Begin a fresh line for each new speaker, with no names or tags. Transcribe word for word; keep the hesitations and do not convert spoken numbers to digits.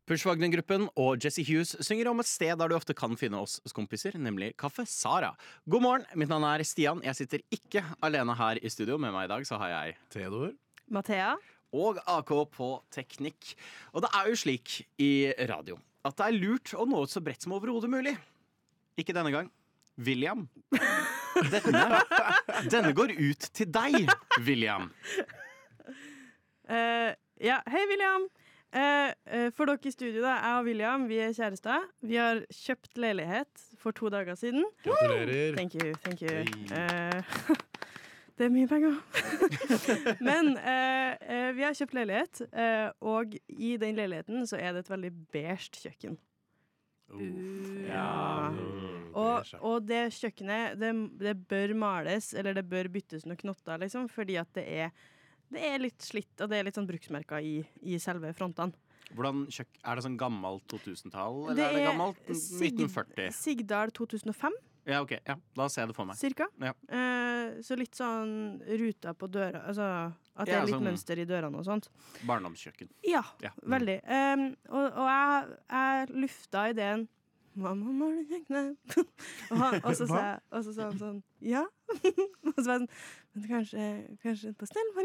Pushwagner-gruppen og Jesse Hughes synger om et sted der du ofte kan finne oss kompiser, nemlig Kaffe Sara. God morgen, mitt navn er Stian. Jeg sitter ikke alene her i studio. Med meg i dag så har jeg
Theodor,
Mathea
og A K på teknikk. Og det er jo slik i radio at det er lurt å nå ut så bredt som overhodet mulig. Ikke denne gang. William. Denne, denne går ut til deg, William.
uh, Ja, hei William. uh, uh, For dere i studio da, jeg og William, vi er kjærester. Vi har kjøpt leilighet for to dager siden.
gratulerer.
Thank you, thank you.
Hey.
Uh, Det er mye penger. Men uh, uh, vi har kjøpt leilighet, uh, og i den leiligheten så er det et veldig beige kjøkken.
Uh,
Ja. Og, og det kjøkkenet, det, det bør males, eller det bør byttes noen knotter, liksom, fordi at det er, det er litt slitt, og det er litt sånn bruksmerker i, i selve frontene.
Hvordan kjøk Er det sånn gammelt to-tusen-tall, eller
Det
er det
er
gammelt
Sig-
nitten førti?
Sigdal to tusen og fem,
Ja, ok, ja, da ser jeg det for meg.
cirka.
Ja.
Eh, så litt sånn ruter på døra, altså at det
Ja,
er litt
sånn-
mønster i dørene og sånt.
Barndomskjøkken.
Ja,
Ja.
veldig. Um, og, og jeg, jeg lufta ideen Mamma, maler kjøkkenet. og, han- og så sa jeg- og så sa han sånn Ja. og så var jeg sånn Men kanskje, kanskje en pastell?